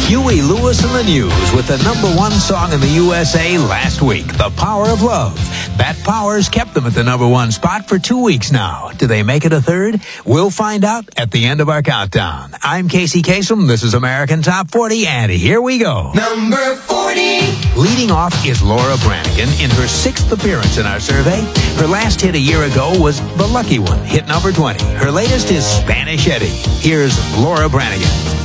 Huey Lewis and the News with the #1 song in the USA last week, The Power of Love. That power's kept them at the #1 spot for 2 weeks now. Do they make it a third? We'll find out at the end of our countdown. I'm Casey Kasem. This is American Top 40, and here we go. Number 40. Leading off is Laura Branigan in her 6th appearance in our survey. Her last hit a year ago was The Lucky One, hit number 20. Her latest is Spanish Eddie. Here's Laura Branigan.